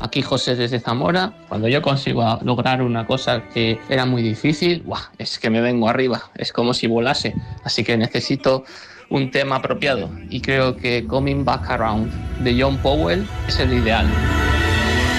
Aquí José desde Zamora. Cuando yo consigo lograr una cosa que era muy difícil, ¡buah!, es que me vengo arriba, es como si volase. Así que necesito un tema apropiado y creo que Coming Back Around de John Powell es el ideal.